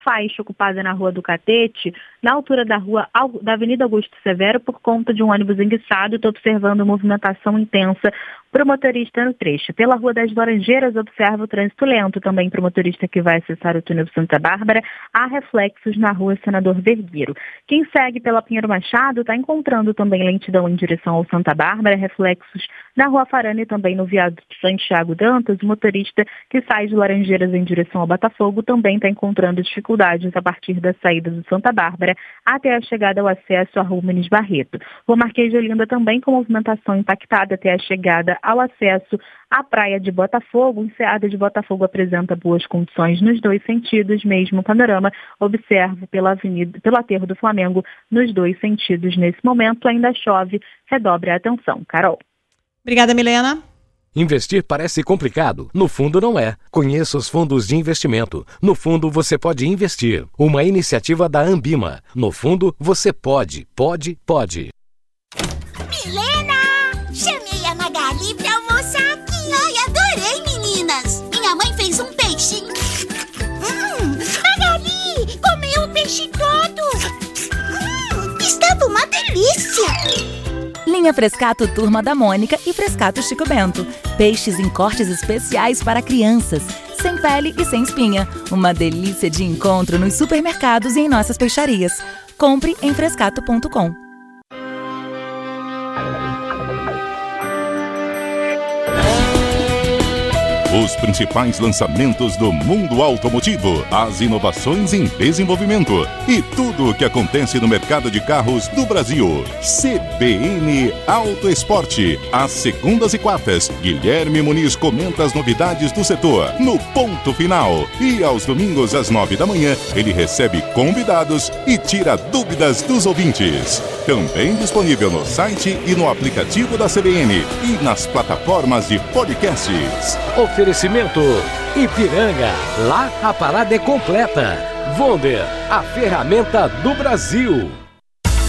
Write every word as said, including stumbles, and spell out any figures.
faixa ocupada na Rua do Catete, na altura da rua da Avenida Augusto Severo, por conta de um ônibus enguiçado. Estou observando movimentação intensa para o motorista no trecho. Pela Rua das Laranjeiras, observo o trânsito lento também para o motorista que vai acessar o túnel Santa Bárbara. Há reflexos na Rua Senador Vergueiro. Quem segue pela Pinheiro Machado está encontrando também lentidão em direção ao Santa Bárbara, reflexos na Rua Farana e também no viaduto Santiago Dantas. O motorista que sai de Laranjeiras em direção ao Botafogo também está encontrando dificuldades a partir da saída do Santa Bárbara até a chegada ao acesso à Rua Menes Barreto. Rua Marquês de Olinda também com movimentação impactada até a chegada ao acesso à Praia de Botafogo. O Enseada de Botafogo apresenta boas condições nos dois sentidos, mesmo panorama observo pela avenida, pelo aterro do Flamengo nos dois sentidos. Nesse momento ainda chove, redobre a atenção. Carol. Obrigada, Milena. Investir parece complicado. No fundo não é. Conheça os fundos de investimento. No fundo você pode investir. Uma iniciativa da Ambima. No fundo você pode, pode, pode. Milena! Chamei a Magali pra almoçar aqui. Ai, adorei, meninas! Minha mãe fez um peixinho. Hum, Magali! Comeu o peixe todo! Hum, estava uma delícia! Linha Frescato Turma da Mônica e Frescato Chico Bento. Peixes em cortes especiais para crianças, sem pele e sem espinha. Uma delícia de encontro nos supermercados e em nossas peixarias. Compre em frescato ponto com. Os principais lançamentos do mundo automotivo, as inovações em desenvolvimento e tudo o que acontece no mercado de carros do Brasil. C B N Auto Esporte. Às segundas e quartas, Guilherme Muniz comenta as novidades do setor no Ponto Final. E aos domingos, às nove da manhã, ele recebe convidados e tira dúvidas dos ouvintes. Também disponível no site e no aplicativo da C B N e nas plataformas de podcasts. Oferecimento Ipiranga. Lá a parada é completa. Wonder, a ferramenta do Brasil.